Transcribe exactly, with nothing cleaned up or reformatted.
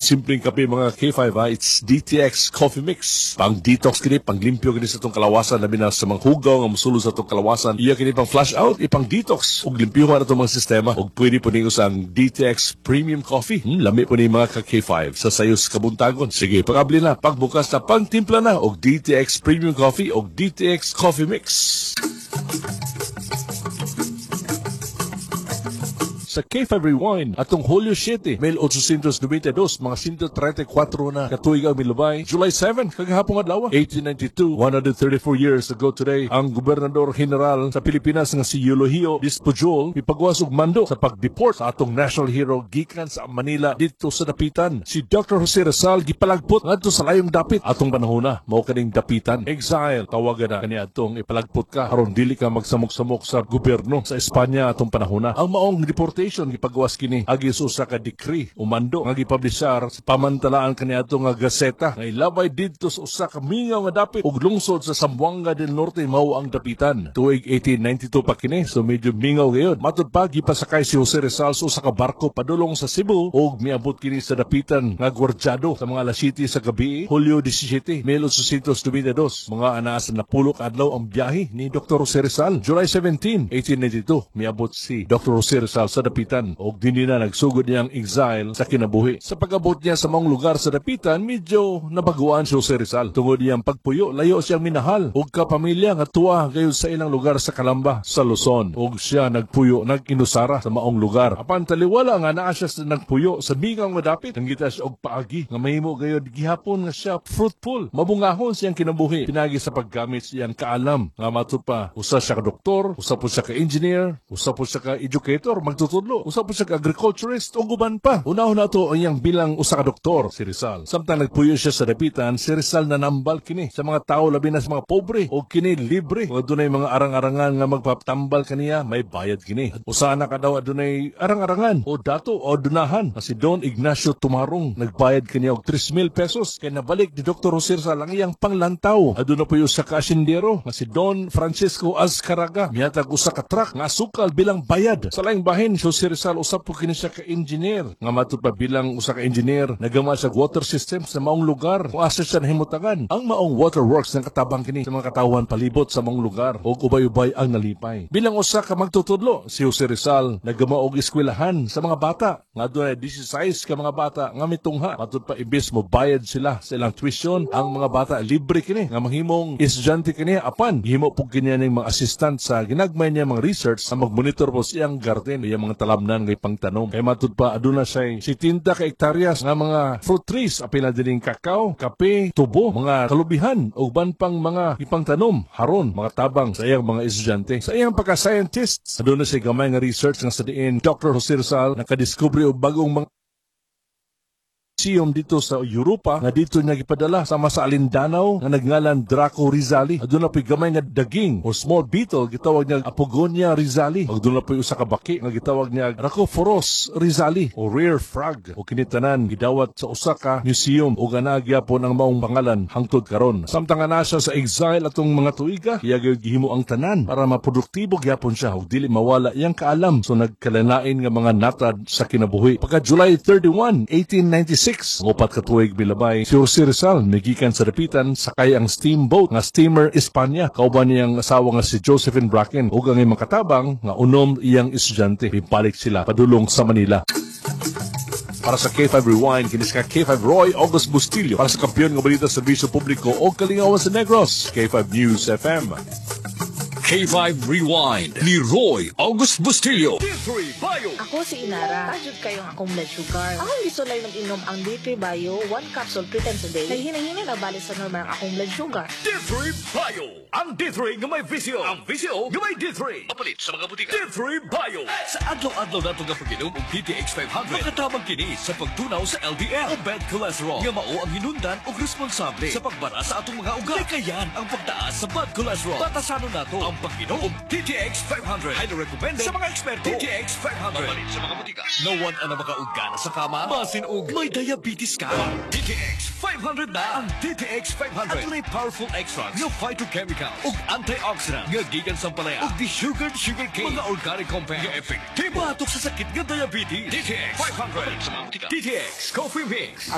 simpleng kape mga K five ha, it's D T X Coffee Mix. Pang detox kini, pang limpyo kini sa itong kalawasan, labi na sa mga hugaw nga musulod sa itong kalawasan. Iya kini pang flush out, ipang detox. Ug limpyo na itong mga sistema. Ug pwede po ninyo ang D T X Premium Coffee. Hmm, lami po ni mga ka K five sa sayos kabuntagon. Sige, pagabli na, pagbukas na, pangtimpla na, og D T X Premium Coffee, og D T X Coffee Mix. Sa K five Rewind, atong Hulyo siyete, mil ochocientos ninety-two, mga one thirty-four na katuig ang milubay. July seventh, kagahapong adlaw, eighteen ninety-two, one hundred thirty-four years ago today, ang Gobernador General sa Pilipinas nga si Eulogio Dispujol ipagawas og mando sa pag-deport sa atong national hero gikan sa Manila dito sa dapitan. Si Doctor Jose Rizal gipalagpot ngadto sa layong dapit atong panahona, mao kaning dapitan. Exile tawagan na kani atong ipalagpot ka aron dili ka magsamok-samok sa gobyerno sa Espanya atong panahona. Ang maong deportation gipagawas kini agi sa usa ka decree umando nga gipublishar sa pamantalaan kaniadto nga gaseta nga ilabay didto sa usa ka mingaw nga dapit ug lungsod sa Zamboanga del Norte mao ang dapitan. Tuig eighteen ninety-two pa kini, so medyo mingaw gayud. Matud pa gipasakay si Jose Rizal sa usa ka barko padulong sa Cebu ug miabot kini sa dapitan nga gwardyado sa mga alas siyete sa gabi, Hulyo seventeen, mil ochocientos ninety-two. Mga anaas na napulok adlaw ang biyahe ni Doctor Jose Rizal. July seventeenth, eighteen ninety-two, miabot si Doctor Jose Rizal sa dapitan o dini na nagsugod niyang exile sa kinabuhi. Sa pag-abot niya sa mga lugar sa dapitan, medyo nabaguan si Jose Rizal. Tungod niyang pagpuyo, layo siyang minahal ug kapamilya nga tuwa gayud sa ilang lugar sa Calamba, sa Luzon. Ug siya nagpuyo, nag-inusara sa maong lugar. Apan taliwala nga naa siya sa nagpuyo sa mingaw nga dapit. Nanggita siya og paagi nga mahimo gayud gihapon nga siya fruitful. Mabungahon siyang kinabuhi. Pinagi sa paggamit siyang kaalam nga matud pa usa siya ka doktor, usa po siya ka engineer, usa po siya ka educator, magtutudlo, usa po siya ka agriculturist o guban pa. Unahon na to ang iyang bilang usa ka doktor si Rizal. Samtang nagpuyo siya sa dapitan, si Rizal nanambal kini sa mga tao labi na sa mga pobre o kini libre. Kung adunay mga arang-arangan nga magpatambal kaniya, may bayad kini. Usa na ka daw adunay arang-arangan o dato o dunahan na si Don Ignacio Tumarong nagbayad kaniya og three mil pesos kay nabalik ni Doctor Jose Rizal ang iyang panglantaw. Aduna po yung sa kasyendero na si Don Francisco Azcaraga miyatag usa ka truck nga sukal bilang bayad. Sa laing bahin si Jose Rizal usap po kini siya ka engineer nga matud pa bilang usa ka engineer nagama sa water system sa maong lugar kung asa siya nahimutangan ang maong waterworks ng katabang kini sa mga katawan palibot sa maong lugar o ubay-ubay ang nalipay. Bilang usa ka magtutudlo si Jose Rizal nagama og eskwelahan sa mga bata nga dunay sixteen ka mga bata nga mitungha matud pa ibis mo bayad sila sa ilang tuition. Ang mga bata libre kini nga mahimong estudyante kini apan gihimo pug kini ning mga assistant sa ginagmay niya mga research sa magmonitor po siyang garden iyang mga talamnan ngay pangtanom. Kay matud pa aduna siya seventy ka hektaryas nga mga fruit trees apil na dining kakao, kape, tubo, mga kalubihan ug ban pang mga ipangtanom haron mga tabang sa iyang mga estudyante. Sa iyang pagka-scientist aduna siya gamay nga research nga sa diin Doctor Jose Rizal nakadiskubre og bagong mga museum dito sa Europa nga dito niya gipadala sama sa Alindanao nga nagngalan Draco Rizali. Aduna po'y gamay nga daging o small beetle gitawag niya Apogonia Rizali. Aduna po'y usa ka baki nga gitawag niya Rhacophoros Rizali o rare frog o kinitanan gidawat sa usa ka museum o gana gyapon ang maong pangalan hangtod karon. Samtang ana siya sa exile atong mga tuiga iya gihimo ang tanan para maproduktibo gyapon siya ug dili mawala iyang kaalam so nagkalanain nga mga natad sa kinabuhi. Pagka July thirty-first, eighteen ninety-six Ngopat ka tuig milabay, si Jose Rizal migikan sa dapitan sakay ang steamboat nga steamer Espanya. Kauban niyang asawa nga si Josephine Bracken ug ang imong katabang nga unom iyang estudyante. Pibalik sila padulong sa Manila. Para sa K five Rewind, kinis ka K five Roy August Bustillo. Para sa kampiyon nga balita sa serbisyo publiko o kalingawan sa Negros, K five News F M. K five Rewind ni Roy August Bustillo. D three Bio. Ako si Inara. Tajud kayong akong blood sugar. Ako hindi sulay mag-inom ang D three Bio, one capsule three times a day. Naghinahina na balik sa normal ang akong blood sugar. D three Bio. Ang D three nga may visyo. Ang visyo nga may D three. Papalit sa mga butika. D three Bio. Sa adlaw-adlaw nato nga pag-inom og D T X five hundred, makatabang kini sa pagtunaw sa L D L o bad cholesterol nga mao ang hinundan og responsable sa pagbara sa atong mga ugat. Kaya ang pagtaas sa bad cholesterol. Batasanon nato ang pag-inom og D T X five hundred. Highly recommended sa mga eksperto. D T X five hundred. Papalit sa mga butika. No one ang makauga na sa kama. Masin og may diabetes ka. D T X five hundred na ang D T X five hundred. At may powerful extracts nga phytochemical ug antioxidant nga gikan sa palaya ug de-sugared sugarcane mga organic compound nga effective batok sa sakit nga diabetes. D T X five hundred. D T X Coffee Mix.